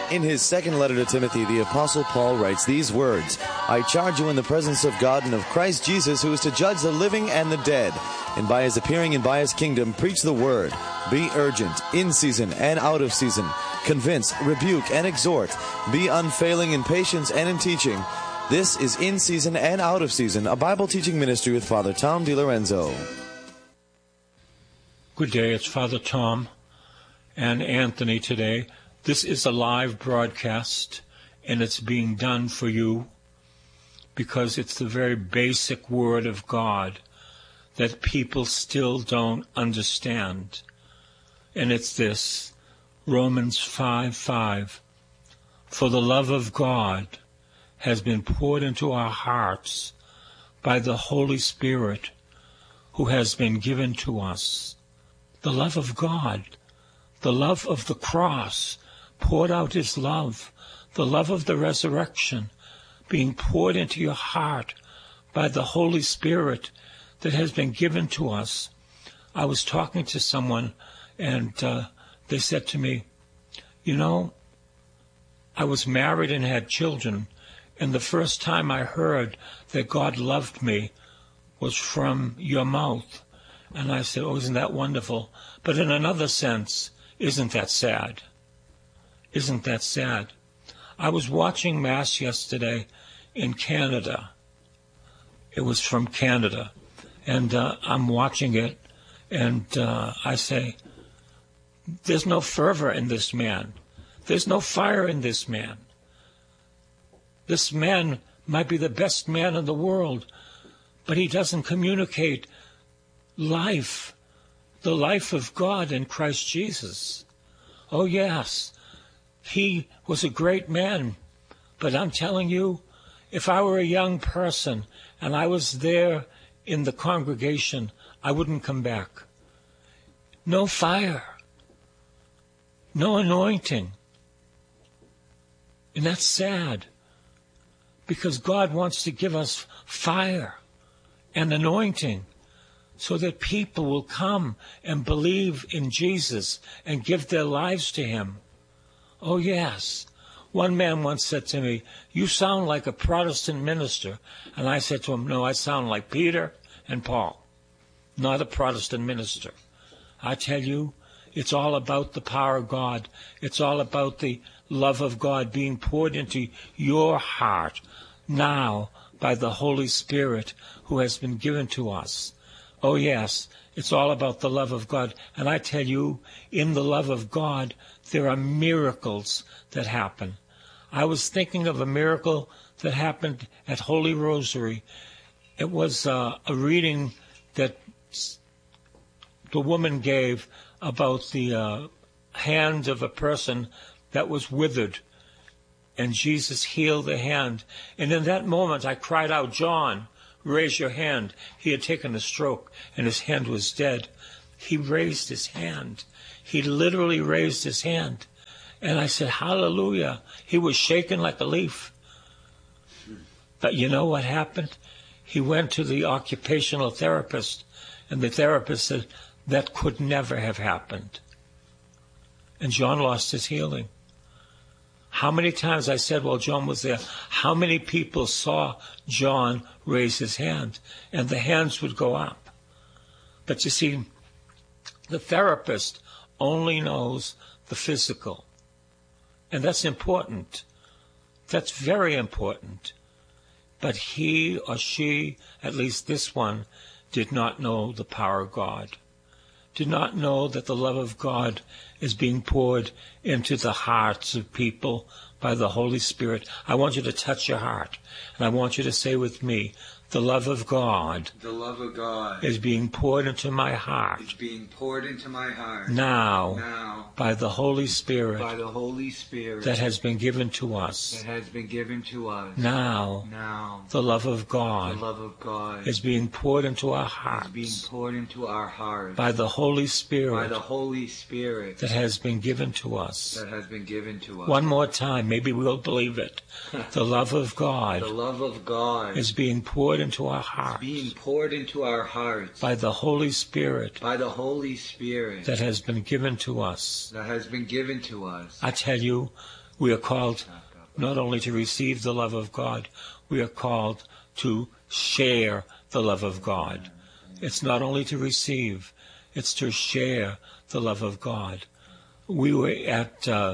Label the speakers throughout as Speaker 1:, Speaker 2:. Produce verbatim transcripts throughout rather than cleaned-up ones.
Speaker 1: In his second letter to Timothy, the Apostle Paul writes these words, I charge you in the presence of God and of Christ Jesus, who is to judge the living and the dead, and by his appearing and by his kingdom, preach the word. Be urgent, in season and out of season. Convince, rebuke, and exhort. Be unfailing in patience and in teaching. This is In Season and Out of Season, a Bible teaching ministry with Father Tom DiLorenzo.
Speaker 2: Good day, it's Father Tom and Anthony today. This is a live broadcast, and it's being done for you because it's the very basic Word of God that people still don't understand. And it's this, Romans five five. For the love of God has been poured into our hearts by the Holy Spirit who has been given to us. The love of God, the love of the cross, poured out his love, the love of the resurrection, being poured into your heart by the Holy Spirit that has been given to us. I was talking to someone, and uh, they said to me, you know, I was married and had children, and the first time I heard that God loved me was from your mouth. And I said, oh, isn't that wonderful? But in another sense, isn't that sad? Isn't that sad? I was watching Mass yesterday in Canada. It was from Canada. And uh, I'm watching it, and uh, I say, there's no fervor in this man. There's no fire in this man. This man might be the best man in the world, but he doesn't communicate life, the life of God in Christ Jesus. Oh, yes. He was a great man, but I'm telling you, if I were a young person and I was there in the congregation, I wouldn't come back. No fire, no anointing. And that's sad, because God wants to give us fire and anointing so that people will come and believe in Jesus and give their lives to him. Oh, yes. One man once said to me, you sound like a Protestant minister. And I said to him, no, I sound like Peter and Paul, not a Protestant minister. I tell you, it's all about the power of God. It's all about the love of God being poured into your heart now by the Holy Spirit who has been given to us. Oh, yes, it's all about the love of God. And I tell you, in the love of God, there are miracles that happen. I was thinking of a miracle that happened at Holy Rosary. It was uh, a reading that the woman gave about the uh, hand of a person that was withered, and Jesus healed the hand. And in that moment, I cried out, John, raise your hand. He had taken a stroke, and his hand was dead. He raised his hand. He literally raised his hand. And I said, hallelujah. He was shaking like a leaf. But you know what happened? He went to the occupational therapist, and the therapist said, that could never have happened. And John lost his healing. How many times I said, well, John was there. How many people saw John raise his hand? And the hands would go up. But you see, the therapist only knows the physical. And that's important. That's very important. But he or she, at least this one, did not know the power of God. Did not know that the love of God is being poured into the hearts of people by the Holy Spirit. I want you to touch your heart, and I want you to say with me, the love of God,
Speaker 3: the love of God
Speaker 2: is being poured into my heart.
Speaker 3: Is being poured into my heart
Speaker 2: now,
Speaker 3: now
Speaker 2: by the Holy Spirit,
Speaker 3: by the Holy Spirit
Speaker 2: that has been given to us.
Speaker 3: That has been given to us.
Speaker 2: Now,
Speaker 3: now
Speaker 2: the love of God,
Speaker 3: the love of God
Speaker 2: is being poured into our hearts.
Speaker 3: Is being poured into our hearts
Speaker 2: by the Holy Spirit,
Speaker 3: by the Holy Spirit
Speaker 2: that has been given to us.
Speaker 3: That has been given to us.
Speaker 2: One more time, maybe we'll believe it. The love of God,
Speaker 3: the love of God
Speaker 2: is being poured into our hearts,
Speaker 3: being poured into our hearts
Speaker 2: by the Holy Spirit,
Speaker 3: by the Holy Spirit
Speaker 2: that has been given to us.
Speaker 3: That has been given to us.
Speaker 2: I tell you, We are called not only to receive the love of God, we are called to share the love of God. It's not only to receive, it's to share the love of God. We were at uh,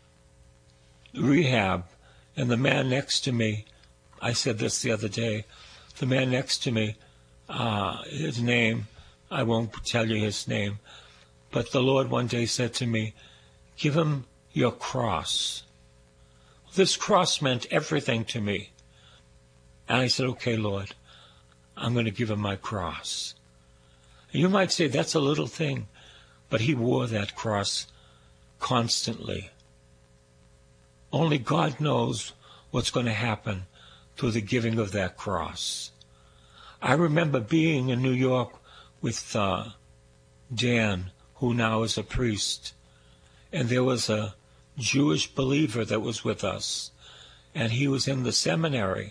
Speaker 2: rehab, and the man next to me, I said this the other day, the man next to me, uh, his name, I won't tell you his name, but the Lord one day said to me, give him your cross. This cross meant everything to me. And I said, okay, Lord, I'm going to give him my cross. And you might say that's a little thing, but he wore that cross constantly. Only God knows what's going to happen through the giving of that cross. I remember being in New York with uh, Dan, who now is a priest, and there was a Jewish believer that was with us, and he was in the seminary.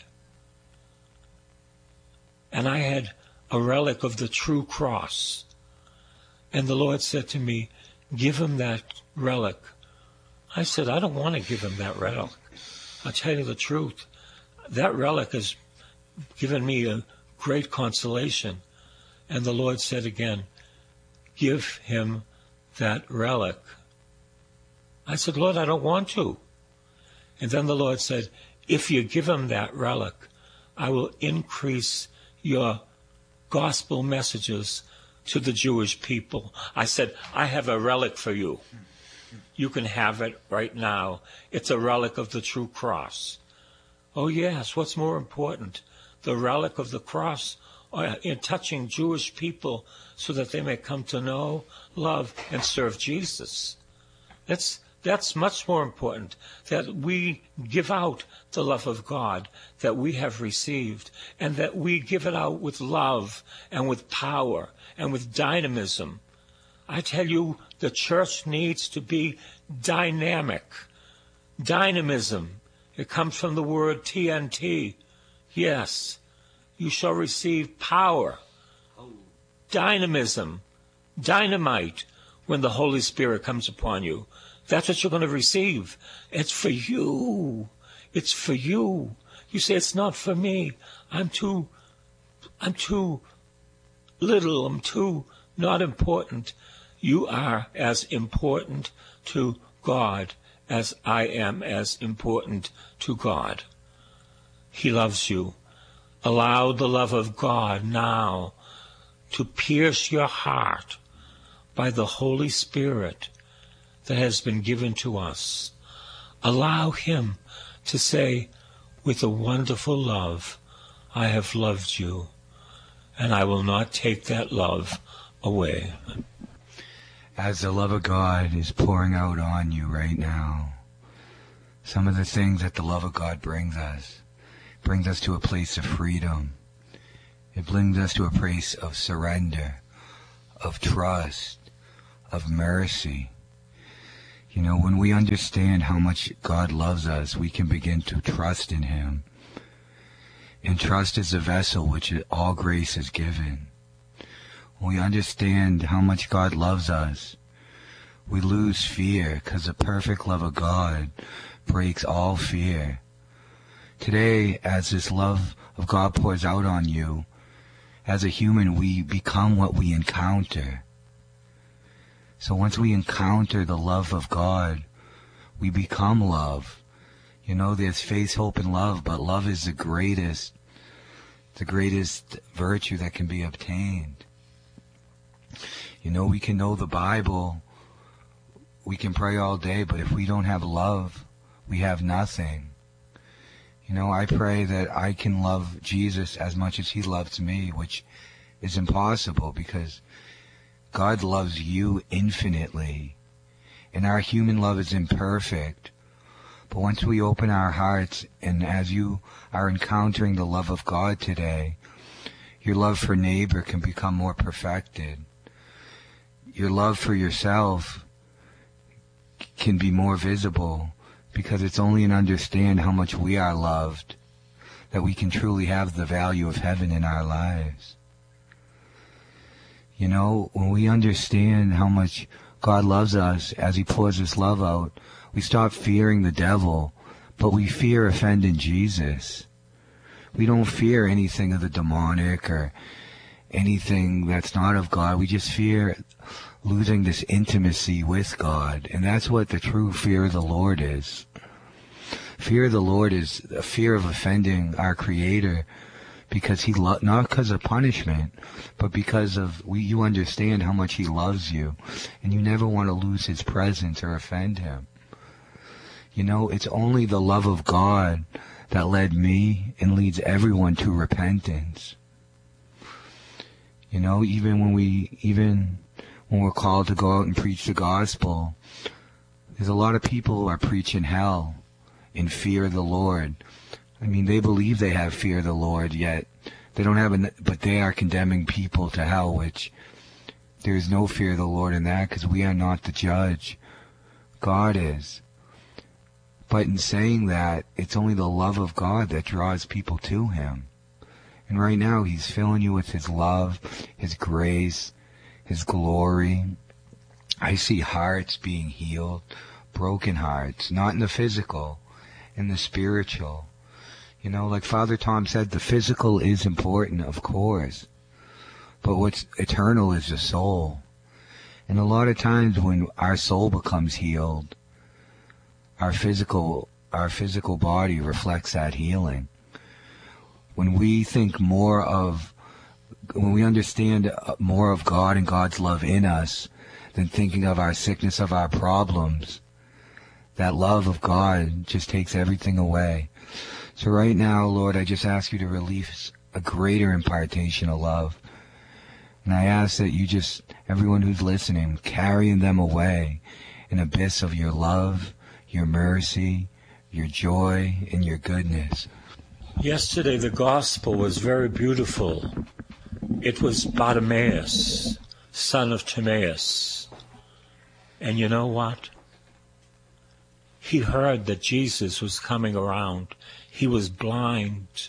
Speaker 2: And I had a relic of the true cross. And the Lord said to me, give him that relic. I said, I don't want to give him that relic. I'll tell you the truth. That relic has given me a great consolation. And the Lord said again, give him that relic. I said, Lord, I don't want to. And then the Lord said, if you give him that relic, I will increase your gospel messages to the Jewish people. I said, I have a relic for you. You can have it right now. It's a relic of the true cross. Oh, yes, what's more important? The relic of the cross or in touching Jewish people so that they may come to know, love, and serve Jesus. That's That's much more important, that we give out the love of God that we have received, and that we give it out with love and with power and with dynamism. I tell you, the church needs to be dynamic. Dynamism. It comes from the word T N T. Yes, you shall receive power. Dynamism. Dynamite when the Holy Spirit comes upon you. That's what you're going to receive. It's for you. It's for you. You say, it's not for me. I'm too, I'm too little. I'm too not important. You are as important to God as I am as important to God. He loves you. Allow the love of God now to pierce your heart by the Holy Spirit that has been given to us. Allow him to say, with a wonderful love, I have loved you, and I will not take that love away.
Speaker 4: As the love of God is pouring out on you right now, some of the things that the love of God brings us, brings us to a place of freedom. It brings us to a place of surrender, of trust, of mercy. You know, when we understand how much God loves us, we can begin to trust in him. And trust is the vessel which all grace is given. When we understand how much God loves us, we lose fear, because the perfect love of God breaks all fear. Today, as this love of God pours out on you, as a human, we become what we encounter. So once we encounter the love of God, we become love. You know, there's faith, hope, and love, but love is the greatest, the greatest virtue that can be obtained. You know, we can know the Bible, we can pray all day, but if we don't have love, we have nothing. You know, I pray that I can love Jesus as much as he loves me, which is impossible because God loves you infinitely, and our human love is imperfect. But once we open our hearts, and as you are encountering the love of God today, your love for neighbor can become more perfected. Your love for yourself can be more visible, because it's only in understand how much we are loved that we can truly have the value of heaven in our lives. You know, when we understand how much God loves us, as he pours his love out, we stop fearing the devil, but we fear offending Jesus. We don't fear anything of the demonic or anything that's not of God. We just fear losing this intimacy with God. And that's what the true fear of the Lord is. Fear of the Lord is a fear of offending our Creator, because he lo- not because of punishment, but because of we, you understand how much he loves you, and you never want to lose his presence or offend him. You know, it's only the love of God that led me and leads everyone to repentance. You know, even when we, even when we're called to go out and preach the gospel, there's a lot of people who are preaching hell in fear of the Lord. I mean, they believe they have fear of the Lord, yet they don't have, an, but they are condemning people to hell, which there is no fear of the Lord in that, because we are not the judge. God is. But in saying that, it's only the love of God that draws people to him. And right now, he's filling you with his love, his grace, his glory. I see hearts being healed, broken hearts, not in the physical, in the spiritual. You know, like Father Tom said, the physical is important, of course, but what's eternal is the soul. And a lot of times when our soul becomes healed, our physical, our physical body reflects that healing. When we think more of, when we understand more of God and God's love in us than thinking of our sickness, of our problems, that love of God just takes everything away. So right now, Lord, I just ask you to release a greater impartation of love. And I ask that you just, everyone who's listening, carrying them away an abyss of your love, your mercy, your joy, and your goodness.
Speaker 2: Yesterday the gospel was very beautiful. It was Bartimaeus, son of Timaeus. And you know what? He heard that Jesus was coming around. He was blind.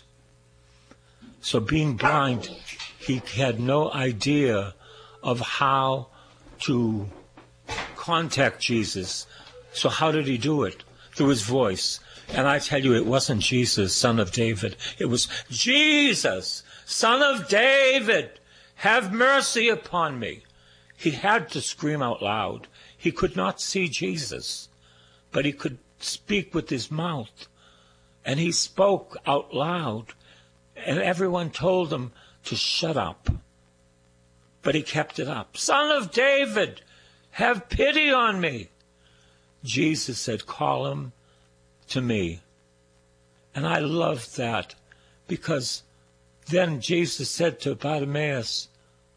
Speaker 2: So being blind, he had no idea of how to contact Jesus. So how did he do it? Through his voice. And I tell you, it wasn't Jesus, son of David. It was Jesus, son of David, have mercy upon me. He had to scream out loud. He could not see Jesus, but he could speak with his mouth. And he spoke out loud, and everyone told him to shut up. But he kept it up. Son of David, have pity on me. Jesus said, call him to me. And I loved that, because then Jesus said to Bartimaeus,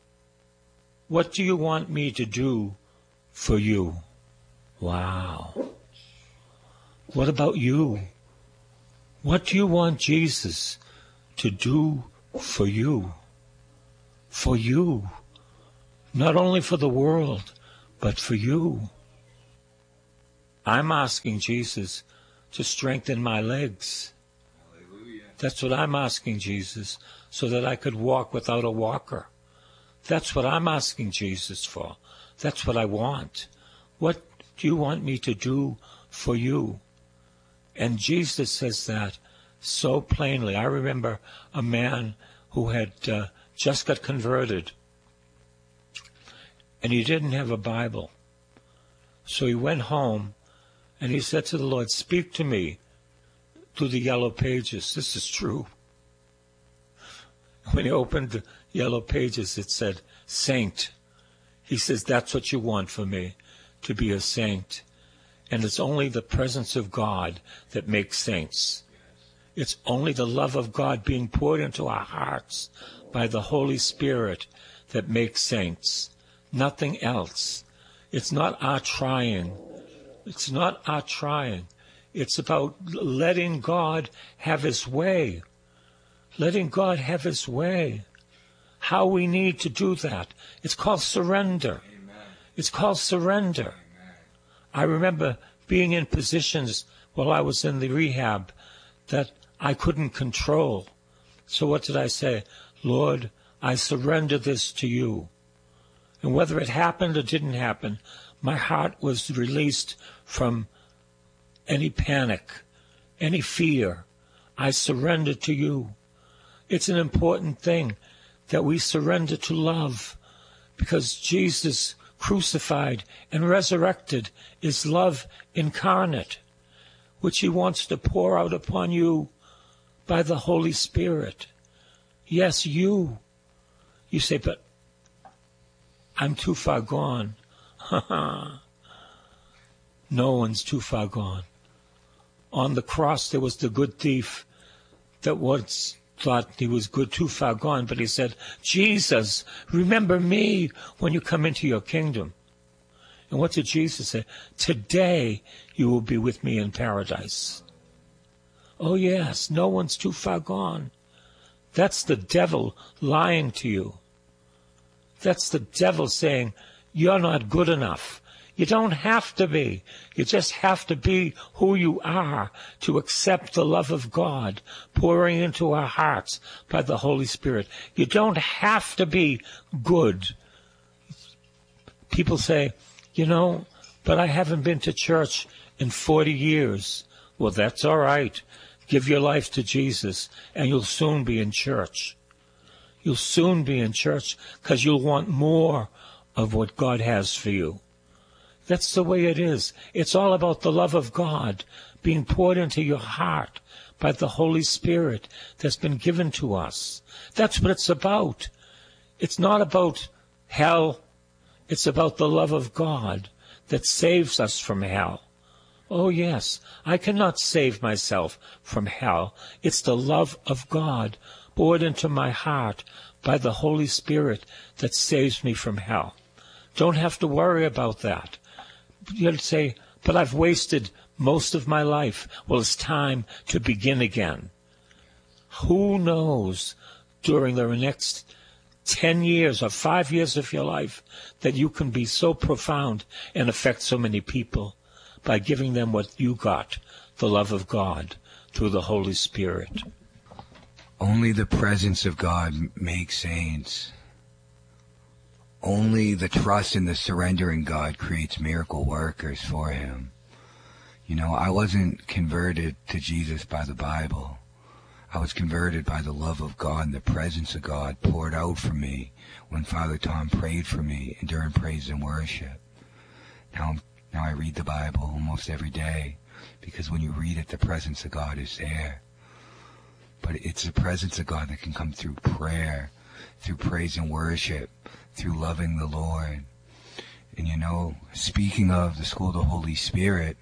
Speaker 2: what do you want me to do for you? Wow. What about you? What do you want Jesus to do for you? For you. Not only for the world, but for you. I'm asking Jesus to strengthen my legs. Hallelujah. That's what I'm asking Jesus, so that I could walk without a walker. That's what I'm asking Jesus for. That's what I want. What do you want me to do for you? And Jesus says that so plainly. I remember a man who had uh, just got converted, and he didn't have a Bible. So he went home, and he said to the Lord, speak to me through the yellow pages. This is true. When he opened the yellow pages, it said, saint. He says, that's what you want for me, to be a saint. And it's only the presence of God that makes saints. It's only the love of God being poured into our hearts by the Holy Spirit that makes saints. Nothing else. It's not our trying. It's not our trying. It's about letting God have his way. Letting God have his way. How we need to do that. It's called surrender. Amen. It's called surrender. Amen. I remember being in positions while I was in the rehab that I couldn't control. So what did I say? Lord, I surrender this to you. And whether it happened or didn't happen, My heart was released from any panic, any fear. I surrendered to you. It's an important thing that we surrender to love, because Jesus crucified and resurrected is love incarnate, which he wants to pour out upon you by the Holy Spirit. Yes, you. You say, but I'm too far gone. No one's too far gone. On the cross there was the good thief that once thought he was good, too far gone, but he said, Jesus, remember me when you come into your kingdom. And what did Jesus say? Today you will be with me in paradise. Oh yes, no one's too far gone. That's the devil lying to you. That's the devil saying, you're not good enough. You don't have to be. You just have to be who you are to accept the love of God pouring into our hearts by the Holy Spirit. You don't have to be good. People say, you know, but I haven't been to church in forty years. Well, that's all right. Give your life to Jesus and you'll soon be in church. You'll soon be in church because you'll want more of what God has for you. That's the way it is. It's all about the love of God being poured into your heart by the Holy Spirit that's been given to us. That's what it's about. It's not about hell. It's about the love of God that saves us from hell. Oh, yes, I cannot save myself from hell. It's the love of God poured into my heart by the Holy Spirit that saves me from hell. Don't have to worry about that. You'll say, but I've wasted most of my life. Well, it's time to begin again. Who knows during the next ten years or five years of your life that you can be so profound and affect so many people by giving them what you got, the love of God, through the Holy Spirit.
Speaker 4: Only the presence of God makes saints. Only the trust and the surrender in God creates miracle workers for him. You know, I wasn't converted to Jesus by the Bible. I was converted by the love of God and the presence of God poured out for me when Father Tom prayed for me and during praise and worship. Now, now I read the Bible almost every day because when you read it, the presence of God is there. But it's the presence of God that can come through prayer, through praise and worship, through loving the Lord. And you know, speaking of the School of the Holy Spirit,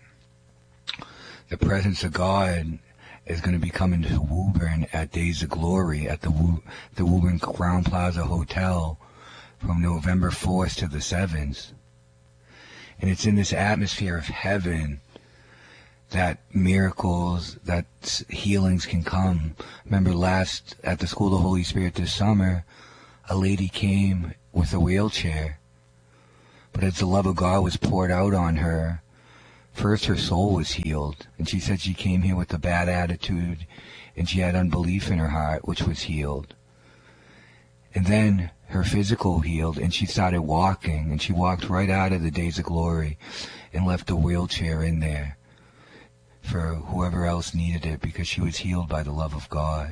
Speaker 4: the presence of God is going to be coming to Woburn at Days of Glory at the Wo- the Woburn Crown Plaza Hotel from November fourth to the seventh. And it's in this atmosphere of heaven that miracles, that healings can come. Remember last, at the School of the Holy Spirit this summer, a lady came with a wheelchair. But as the love of God was poured out on her, first her soul was healed. And she said she came here with a bad attitude, and she had unbelief in her heart, which was healed. And then her physical healed, and she started walking, and she walked right out of the Days of Glory and left a wheelchair in there for whoever else needed it, because she was healed by the love of God.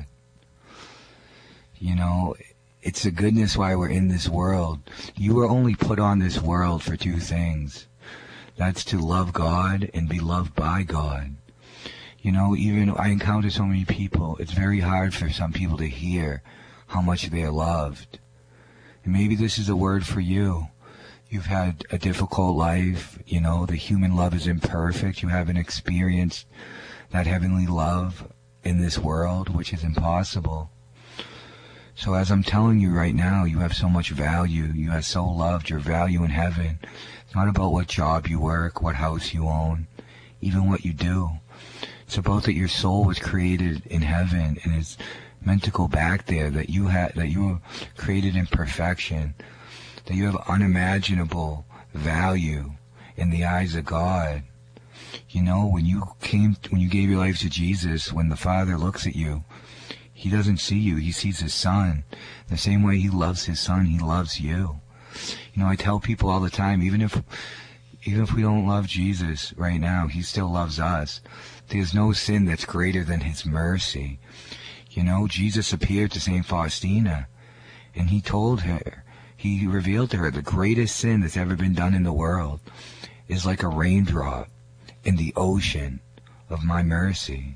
Speaker 4: You know, it's the goodness why we're in this world. You were only put on this world for two things. That's to love God and be loved by God. You know, even I encounter so many people, it's very hard for some people to hear how much they're loved. And maybe this is a word for you. You've had a difficult life, you know, the human love is imperfect. You haven't experienced that heavenly love in this world, which is impossible. So as I'm telling you right now, you have so much value. You are so loved. Your value in heaven. It's not about what job you work, what house you own, even what you do. It's about that your soul was created in heaven and is meant to go back there, that you had, that you were created in perfection, that you have unimaginable value in the eyes of God. You know, when you came, when you gave your life to Jesus, when the Father looks at you, he doesn't see you, he sees his Son. The same way he loves his Son, he loves you. You know, I tell people all the time, even if Even if we don't love Jesus right now, he still loves us. There's no sin that's greater than his mercy. You know, Jesus appeared to Saint Faustina, and he told her, he revealed to her, the greatest sin that's ever been done in the world is like a raindrop in the ocean of my mercy.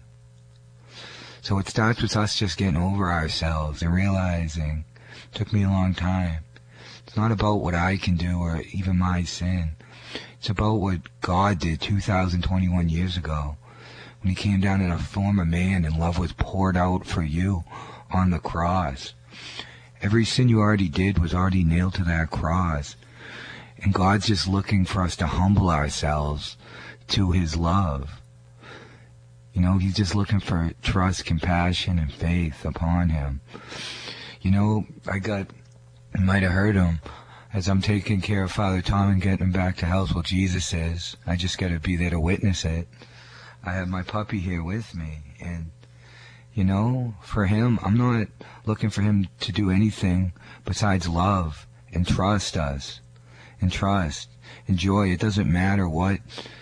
Speaker 4: So it starts with us just getting over ourselves and realizing, it took me a long time, it's not about what I can do or even my sin. It's about what God did two thousand twenty-one years ago when he came down in a form of man and love was poured out for you on the cross. Every sin you already did was already nailed to that cross. And God's just looking for us to humble ourselves to his love. You know, he's just looking for trust, compassion, and faith upon him. You know, I got, you might have heard him, as I'm taking care of Father Tom and getting him back to health. Well, Jesus is. I just got to be there to witness it. I have my puppy here with me. And, you know, for him, I'm not looking for him to do anything besides love and trust us. And trust and joy. It doesn't matter what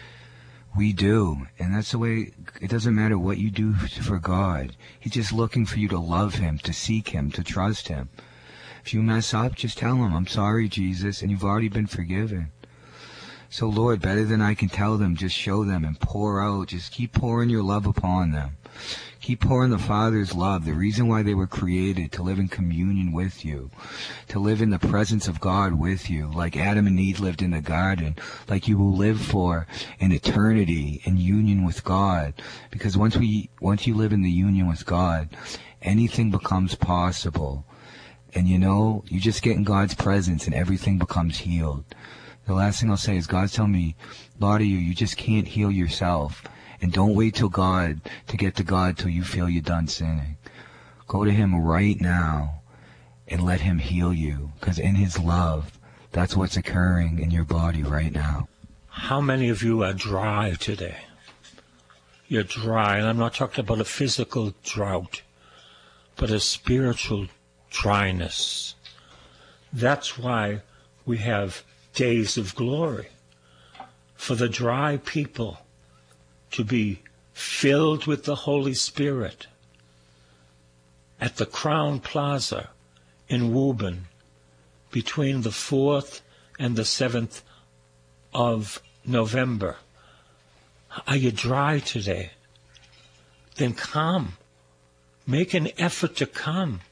Speaker 4: we do. And that's the way, it doesn't matter what you do for God. He's just looking for you to love him, to seek him, to trust him. If you mess up, just tell him, I'm sorry, Jesus, and you've already been forgiven. So, Lord, better than I can tell them, just show them and pour out. Just keep pouring your love upon them. Keep pouring the Father's love, the reason why they were created, to live in communion with you, to live in the presence of God with you, like Adam and Eve lived in the garden, like you will live for an eternity in union with God. Because once we, once you live in the union with God, anything becomes possible. And you know, you just get in God's presence and everything becomes healed. The last thing I'll say is God's telling me, a lot of you, you just can't heal yourself. And don't wait till God to get to God till you feel you're done sinning. Go to him right now and let him heal you. Because in his love, that's what's occurring in your body right now.
Speaker 2: How many of you are dry today? You're dry, and I'm not talking about a physical drought, but a spiritual dryness. That's why we have days of glory, for the dry people to be filled with the Holy Spirit. At the Crown Plaza in Woburn, between the fourth and the seventh of November. Are you dry today? Then come. Make an effort to come.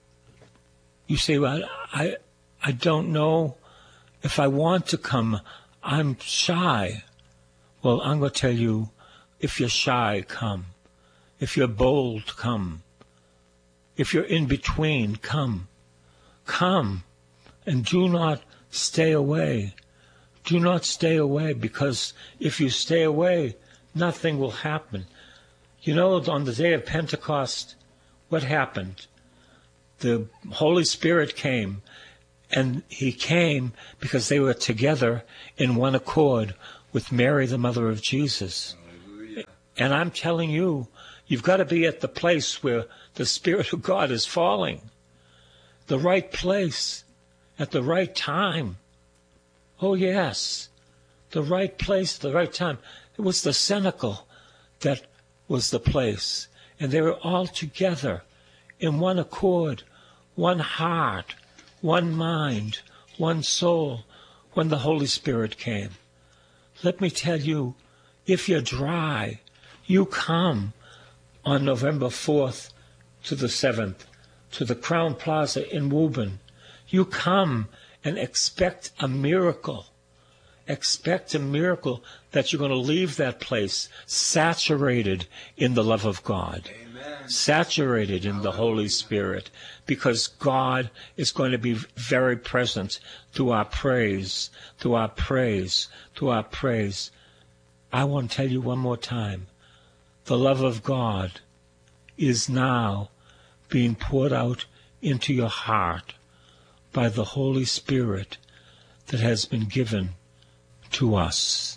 Speaker 2: You say, well, I, I don't know if I want to come. I'm shy. Well, I'm going to tell you, if you're shy, come. If you're bold, come. If you're in between, come. Come. And do not stay away. Do not stay away, because if you stay away, nothing will happen. You know, on the day of Pentecost, what happened? The Holy Spirit came, and he came because they were together in one accord with Mary, the mother of Jesus. Hallelujah. And I'm telling you, you've got to be at the place where the Spirit of God is falling. The right place, at the right time. Oh, yes, the right place, the right time. It was the cenacle that was the place. And they were all together in one accord, one heart, one mind, one soul, when the Holy Spirit came. Let me tell you, if you're dry, you come on November fourth to the seventh to the Crown Plaza in Woburn. You come and expect a miracle. Expect a miracle that you're going to leave that place saturated in the love of God. Amen. Saturated in the Holy Spirit, because God is going to be very present through our praise, through our praise, through our praise. I want to tell you one more time, the love of God is now being poured out into your heart by the Holy Spirit that has been given to us.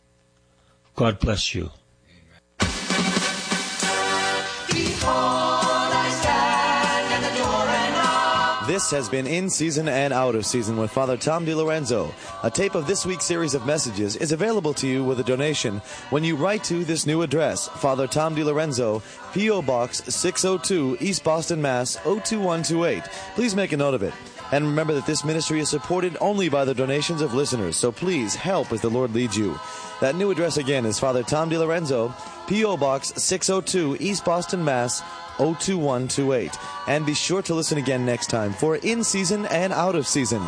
Speaker 2: God bless you.
Speaker 1: This has been In Season and Out of Season with Father Tom DiLorenzo. A tape of this week's series of messages is available to you with a donation when you write to this new address, Father Tom DiLorenzo, P O. Box six oh two, East Boston, Mass. oh two one two eight. Please make a note of it. And remember that this ministry is supported only by the donations of listeners, so please help as the Lord leads you. That new address again is Father Tom DiLorenzo, P O. Box six oh two, East Boston, Mass. oh two one two eight. And be sure to listen again next time for In Season and Out of Season.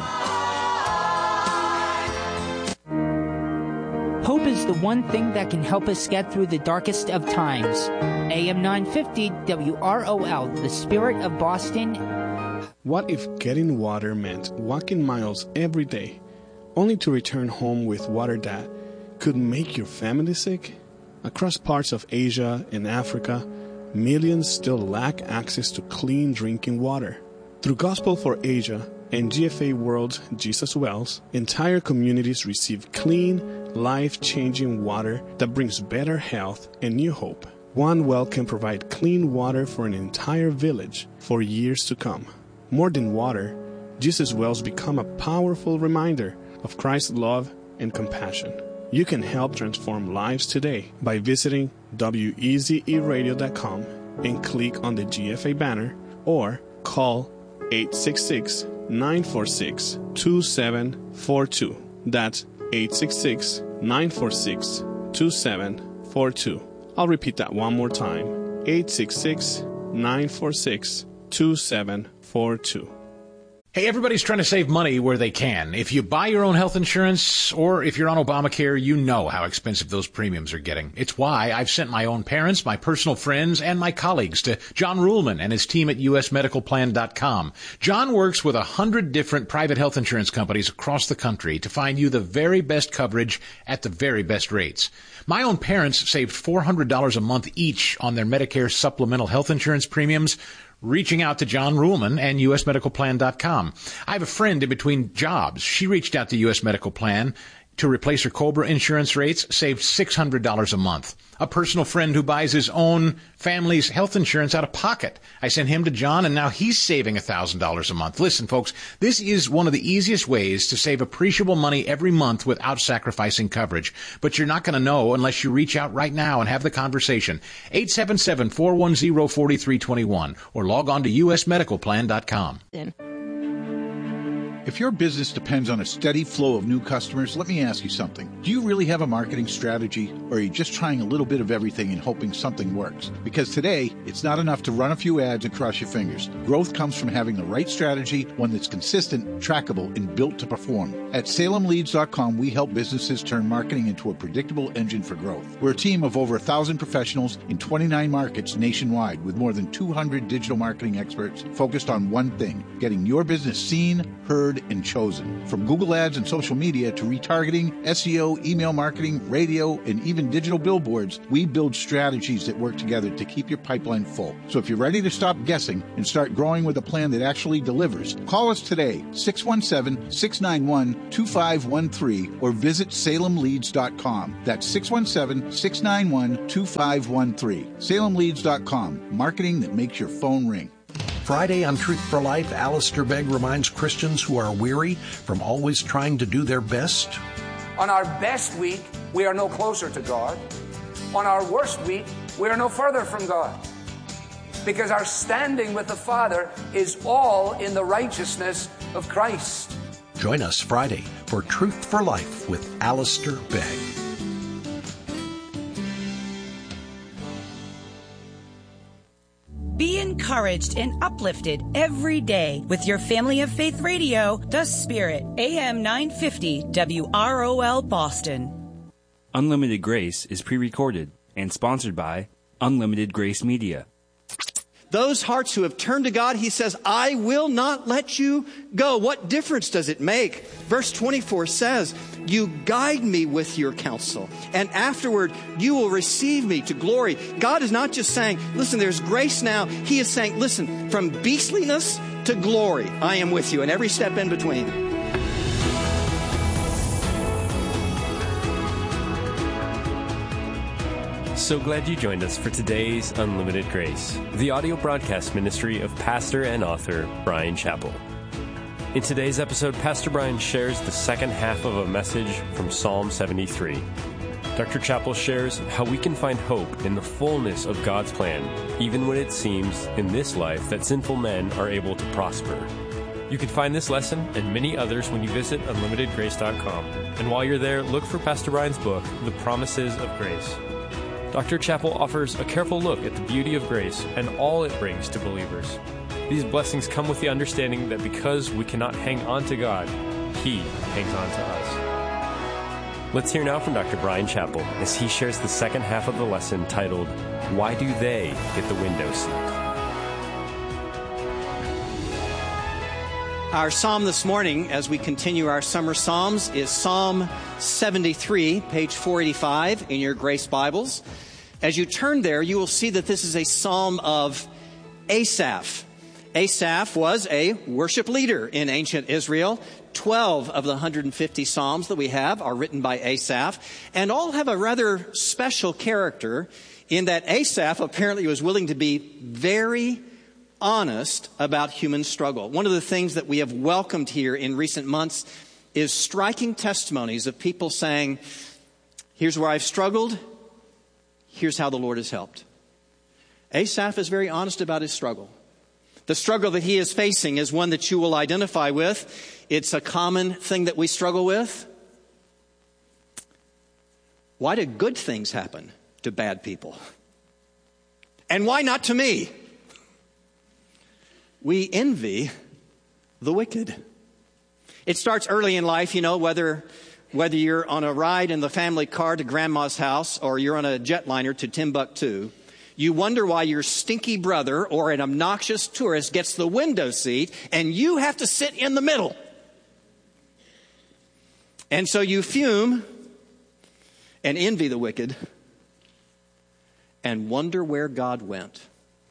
Speaker 5: Hope is the one thing that can help us get through the darkest of times. A M nine fifty W R O L, the Spirit of Boston.
Speaker 6: What if getting water meant walking miles every day, only to return home with water that could make your family sick? Across parts of Asia and Africa, millions still lack access to clean drinking water. Through Gospel for Asia and G F A World's Jesus Wells, entire communities receive clean, life-changing water that brings better health and new hope. One well can provide clean water for an entire village for years to come. More than water, Jesus Wells become a powerful reminder of Christ's love and compassion. You can help transform lives today by visiting W E Z E radio dot com and click on the G F A banner or call eight six six, nine four six, two seven four two. That's eight six six, nine four six, two seven four two. I'll repeat that one more time. eight six six, nine four six, two seven four two.
Speaker 7: Hey, everybody's trying to save money where they can. If you buy your own health insurance or if you're on Obamacare, you know how expensive those premiums are getting. It's why I've sent my own parents, my personal friends, and my colleagues to John Ruhlman and his team at U S medical plan dot com. John works with a hundred different private health insurance companies across the country to find you the very best coverage at the very best rates. My own parents saved four hundred dollars a month each on their Medicare supplemental health insurance premiums, reaching out to John Ruhlman and U S medical plan dot com. I have a friend in between jobs. She reached out to U S Medical Plan to replace her COBRA insurance rates, saved six hundred dollars a month. A personal friend who buys his own family's health insurance out of pocket. I sent him to John, and now he's saving one thousand dollars a month. Listen, folks, this is one of the easiest ways to save appreciable money every month without sacrificing coverage. But you're not going to know unless you reach out right now and have the conversation. eight seven seven, four one zero, four three two one or log on to U S medical plan dot com.
Speaker 8: If your business depends on a steady flow of new customers, let me ask you something. Do you really have a marketing strategy, or are you just trying a little bit of everything and hoping something works? Because today, it's not enough to run a few ads and cross your fingers. Growth comes from having the right strategy, one that's consistent, trackable, and built to perform. At Salem Leads dot com, we help businesses turn marketing into a predictable engine for growth. We're a team of over one thousand professionals in twenty-nine markets nationwide with more than two hundred digital marketing experts focused on one thing, getting your business seen, heard, and chosen. From Google Ads and social media to retargeting, S E O, email marketing, radio, and even digital billboards, we build strategies that work together to keep your pipeline full. So if you're ready to stop guessing and start growing with a plan that actually delivers, call us today, six one seven, six nine one, two five one three, or visit Salem Leads dot com. That's six one seven, six nine one, two five one three. Salem Leads dot com, marketing that makes your phone ring.
Speaker 9: Friday on Truth for Life, Alistair Begg reminds Christians who are weary from always trying to do their best.
Speaker 10: On our best week, we are no closer to God. On our worst week, we are no further from God. Because our standing with the Father is all in the righteousness of Christ.
Speaker 9: Join us Friday for Truth for Life with Alistair Begg.
Speaker 11: Be encouraged and uplifted every day with your Family of Faith Radio, The Spirit, A M nine fifty W R O L Boston.
Speaker 12: Unlimited Grace is pre-recorded and sponsored by Unlimited Grace Media.
Speaker 13: Those hearts who have turned to God, he says, I will not let you go. What difference does it make? Verse twenty-four says, you guide me with your counsel, and afterward you will receive me to glory. God is not just saying, listen, there's grace now. He is saying, listen, from beastliness to glory, I am with you, and every step in between.
Speaker 14: So glad you joined us for today's Unlimited Grace, the audio broadcast ministry of pastor and author Bryan Chapell. In today's episode, Pastor Brian shares the second half of a message from Psalm seventy-three. Doctor Chappell shares how we can find hope in the fullness of God's plan, even when it seems in this life that sinful men are able to prosper. You can find this lesson and many others when you visit unlimited grace dot com. And while you're there, look for Pastor Brian's book, The Promises of Grace. Doctor Chappell offers a careful look at the beauty of grace and all it brings to believers. These blessings come with the understanding that because we cannot hang on to God, He hangs on to us. Let's hear now from Doctor Brian Chappell as he shares the second half of the lesson titled, Why Do They Get the Window Seat?
Speaker 13: Our psalm this morning, as we continue our summer psalms, is Psalm seventy-three, page four eighty-five in your Grace Bibles. As you turn there, you will see that this is a psalm of Asaph. Asaph was a worship leader in ancient Israel. Twelve of the one hundred fifty psalms that we have are written by Asaph, and all have a rather special character in that Asaph apparently was willing to be very honest about human struggle. One of the things that we have welcomed here in recent months is striking testimonies of people saying, here's where I've struggled, here's how the Lord has helped. Asaph is very honest about his struggle. The struggle that he is facing is one that you will identify with. It's a common thing that we struggle with. Why do good things happen to bad people? And why not to me? We envy the wicked. It starts early in life, you know, whether whether you're on a ride in the family car to grandma's house or you're on a jetliner to Timbuktu. You wonder why your stinky brother or an obnoxious tourist gets the window seat and you have to sit in the middle. And so you fume and envy the wicked and wonder where God went.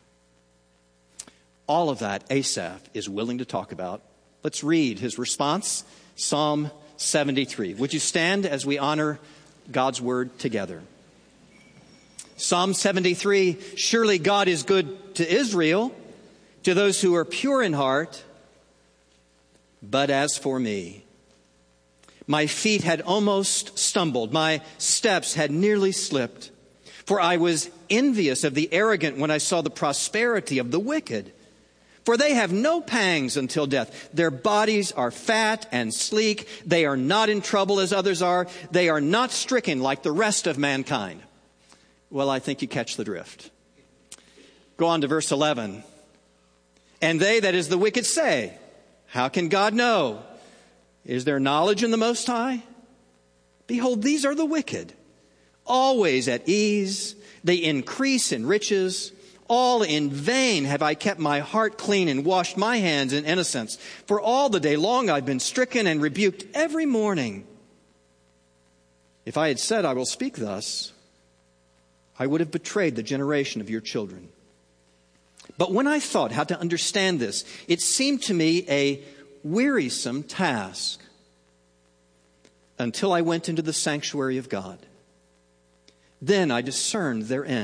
Speaker 13: All of that Asaph is willing to talk about. Let's read his response, Psalm seventy-three. Would you stand as we honor God's word together? Psalm seventy-three, surely God is good to Israel, to those who are pure in heart. But as for me, my feet had almost stumbled, my steps had nearly slipped. For I was envious of the arrogant when I saw the prosperity of the wicked. For they have no pangs until death. Their bodies are fat and sleek. They are not in trouble as others are. They are not stricken like the rest of mankind. Well, I think you catch the drift. Go on to verse eleven. And they, that is the wicked, say, how can God know? Is there knowledge in the Most High? Behold, these are the wicked, always at ease. They increase in riches. All in vain have I kept my heart clean and washed my hands in innocence. For all the day long I've been stricken and rebuked every morning. If I had said, I will speak thus, I would have betrayed the generation of your children. But when I thought how to understand this, it seemed to me a wearisome task until I went into the sanctuary of God. Then I discerned their end.